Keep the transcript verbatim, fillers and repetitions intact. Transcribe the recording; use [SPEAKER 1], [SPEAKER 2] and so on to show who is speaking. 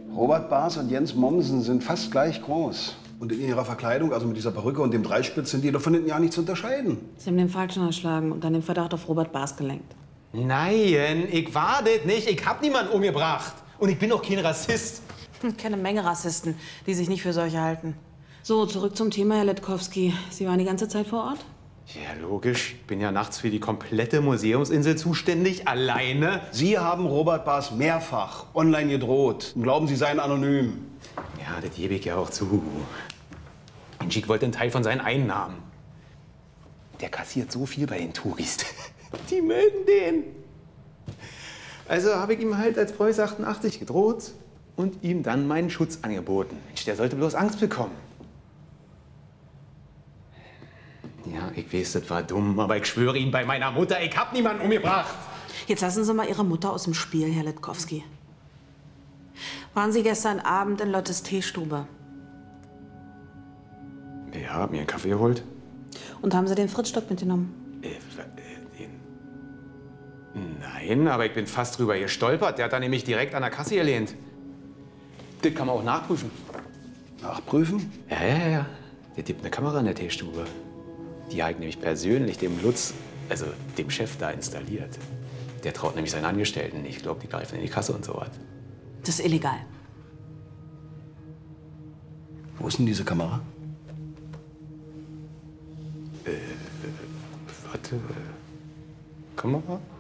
[SPEAKER 1] Robert Baas und Jens Mommsen sind fast gleich groß. Und in ihrer Verkleidung, also mit dieser Perücke und dem Dreispitz, sind die doch von hinten ja nicht zu unterscheiden.
[SPEAKER 2] Sie haben den Falschen erschlagen und dann den Verdacht auf Robert Baas gelenkt.
[SPEAKER 3] Nein, ich war das nicht. Ich hab niemanden umgebracht. Und ich bin auch kein Rassist.
[SPEAKER 2] Ich kenne eine Menge Rassisten, die sich nicht für solche halten. So, zurück zum Thema, Herr Letkowski. Sie waren die ganze Zeit vor Ort?
[SPEAKER 3] Ja, logisch. Ich bin ja nachts für die komplette Museumsinsel zuständig, alleine.
[SPEAKER 1] Sie haben Robert Baas mehrfach online gedroht und glauben, Sie seien anonym.
[SPEAKER 3] Ja, das gebe ich ja auch zu. Mensch, ich wollte einen Teil von seinen Einnahmen. Der kassiert so viel bei den Touris. Die mögen den. Also habe ich ihm halt als Preuß achtundachtzig gedroht und ihm dann meinen Schutz angeboten. Mensch, der sollte bloß Angst bekommen. Ja, ich weiß, das war dumm, aber ich schwöre Ihnen bei meiner Mutter, ich hab niemanden umgebracht.
[SPEAKER 2] Jetzt lassen Sie mal Ihre Mutter aus dem Spiel, Herr Letkowski. Waren Sie gestern Abend in Lottes Teestube?
[SPEAKER 3] Ja, hab mir einen Kaffee geholt.
[SPEAKER 2] Und haben Sie den Fritzstock mitgenommen?
[SPEAKER 3] Äh, äh, den... Nein, aber ich bin fast drüber gestolpert. Der hat da nämlich direkt an der Kasse gelehnt. Das kann man auch nachprüfen.
[SPEAKER 1] Nachprüfen?
[SPEAKER 3] Ja, ja, ja. Der gibt eine Kamera in der Teestube. Die habe ich nämlich persönlich dem Lutz, also dem Chef, da installiert. Der traut nämlich seinen Angestellten nicht. Ich glaube, die greifen in die Kasse und so was.
[SPEAKER 2] Das ist illegal.
[SPEAKER 1] Wo ist denn diese Kamera?
[SPEAKER 3] Äh, warte. Kamera?